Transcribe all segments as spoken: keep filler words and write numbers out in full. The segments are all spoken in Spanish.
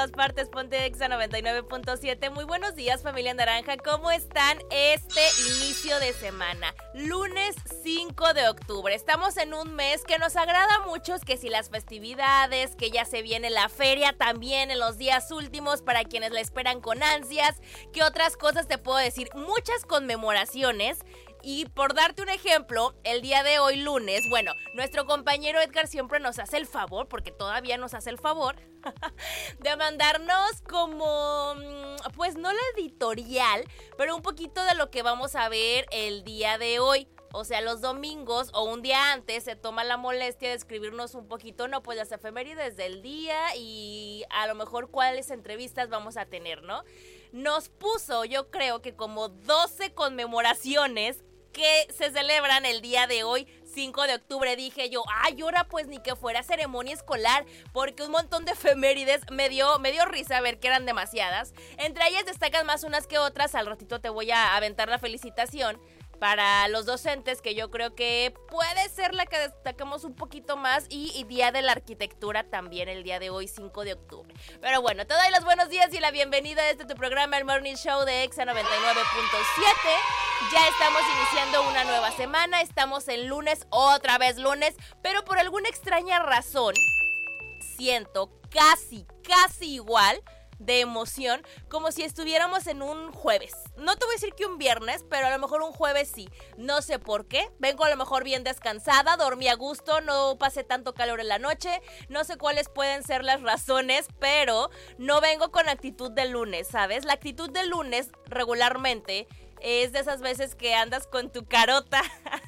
todas partes, ponte Exa noventa y nueve punto siete. Muy buenos días, familia naranja, ¿cómo están este inicio de semana? Lunes cinco de octubre, estamos en un mes que nos agrada a muchos, que si las festividades, que ya se viene la feria también en los días últimos para quienes la esperan con ansias, que otras cosas te puedo decir, muchas conmemoraciones. Y por darte un ejemplo, el día de hoy lunes, bueno, nuestro compañero Edgar siempre nos hace el favor, porque todavía nos hace el favor, de mandarnos como, pues no la editorial, pero un poquito de lo que vamos a ver el día de hoy. O sea, los domingos o un día antes se toma la molestia de escribirnos un poquito, no, pues las efemérides del día y a lo mejor cuáles entrevistas vamos a tener, ¿no? Nos puso, yo creo que como doce conmemoraciones que se celebran el día de hoy, cinco de octubre. Dije yo, ay, ahora pues ni que fuera ceremonia escolar, porque un montón de efemérides me dio, me dio risa ver que eran demasiadas. Entre ellas destacan más unas que otras, al ratito te voy a aventar la felicitación para los docentes, que yo creo que puede ser la que destacamos un poquito más, y, y Día de la Arquitectura también el día de hoy, cinco de octubre. Pero bueno, te doy los buenos días y la bienvenida a este tu programa, el Morning Show de Exa noventa y nueve punto siete. Ya estamos iniciando una nueva semana, estamos en lunes, otra vez lunes, pero por alguna extraña razón siento casi, casi igual de emoción, como si estuviéramos en un jueves. No te voy a decir que un viernes, pero a lo mejor un jueves sí. No sé por qué. Vengo a lo mejor bien descansada, dormí a gusto, no pasé tanto calor en la noche. No sé cuáles pueden ser las razones, pero no vengo con actitud de lunes, ¿sabes? La actitud de lunes regularmente es de esas veces que andas con tu carota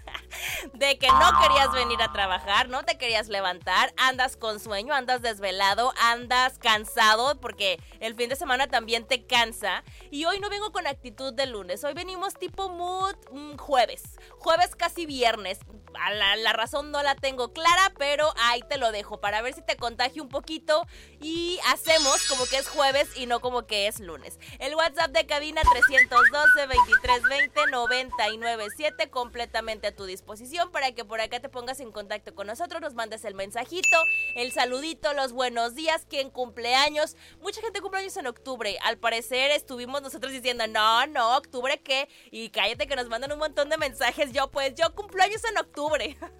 de que no querías venir a trabajar, no te querías levantar, andas con sueño, andas desvelado, andas cansado, porque el fin de semana también te cansa. Y hoy no vengo con actitud de lunes, hoy venimos tipo mood mmm, jueves, jueves casi viernes. La, la razón no la tengo clara, pero ahí te lo dejo para ver si te contagio un poquito y hacemos como que es jueves y no como que es lunes. El WhatsApp de cabina trescientos doce, veintitrés veinte, noventa y nueve siete, completamente a tu disposición para que por acá te pongas en contacto con nosotros, nos mandes el mensajito, el saludito, los buenos días, quien cumpleaños. Mucha gente cumple años en octubre, al parecer estuvimos nosotros diciendo, no, no, ¿octubre qué? Y cállate que nos mandan un montón de mensajes, yo pues, yo cumplo años en octubre.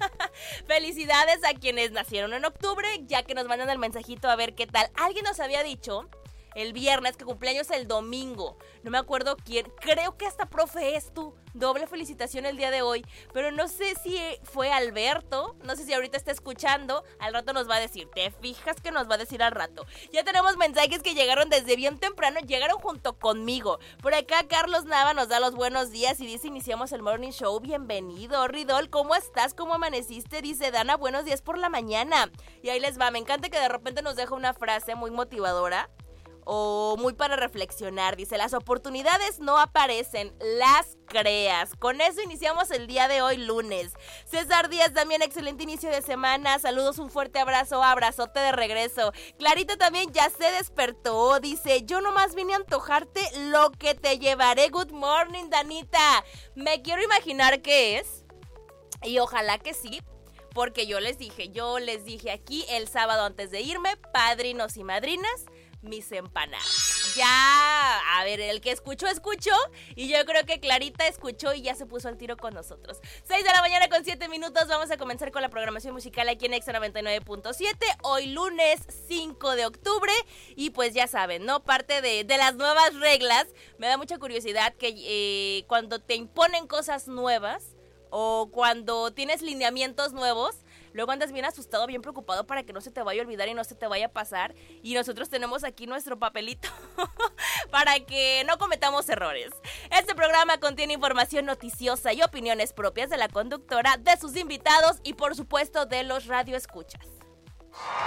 Felicidades a quienes nacieron en octubre, ya que nos mandan el mensajito a ver qué tal. Alguien nos había dicho el viernes que cumpleaños el domingo, no me acuerdo quién, creo que hasta profe es tú. Doble felicitación el día de hoy, pero no sé si fue Alberto, no sé si ahorita está escuchando, al rato nos va a decir, te fijas que nos va a decir al rato. Ya tenemos mensajes que llegaron desde bien temprano, llegaron junto conmigo. Por acá Carlos Nava nos da los buenos días y dice, iniciamos el Morning Show, bienvenido. Ridol, ¿cómo estás? ¿Cómo amaneciste? Dice Dana, buenos días por la mañana. Y ahí les va, me encanta que de repente nos deja una frase muy motivadora o muy para reflexionar. Dice, las oportunidades no aparecen, las creas. Con eso iniciamos el día de hoy, lunes. César Díaz también, excelente inicio de semana. Saludos, un fuerte abrazo, abrazote de regreso. Clarita también ya se despertó. Dice, yo nomás vine a antojarte lo que te llevaré. Good morning, Danita. Me quiero imaginar qué es. Y ojalá que sí. Porque yo les dije, yo les dije aquí el sábado antes de irme, padrinos y madrinas, mis empanadas. Ya, a ver, el que escuchó, escuchó. Y yo creo que Clarita escuchó y ya se puso al tiro con nosotros. seis de la mañana con siete minutos. Vamos a comenzar con la programación musical aquí en Exa noventa y nueve punto siete. Hoy lunes cinco de octubre. Y pues ya saben, ¿no? Parte de, de las nuevas reglas. Me da mucha curiosidad que eh, cuando te imponen cosas nuevas o cuando tienes lineamientos nuevos, luego andas bien asustado, bien preocupado para que no se te vaya a olvidar y no se te vaya a pasar. Y nosotros tenemos aquí nuestro papelito para que no cometamos errores. Este programa contiene información noticiosa y opiniones propias de la conductora, de sus invitados y por supuesto de los radioescuchas.